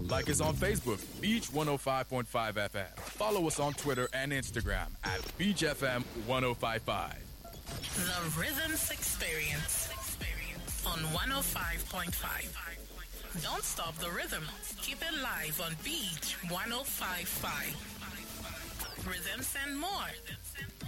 Like us on Facebook, Beach 105.5 FM. Follow us on Twitter and Instagram at BeachFM 1055. The Rhythms Experience on 105.5. Don't stop the rhythm. Keep it live on Beach 105.5. Rhythms and more.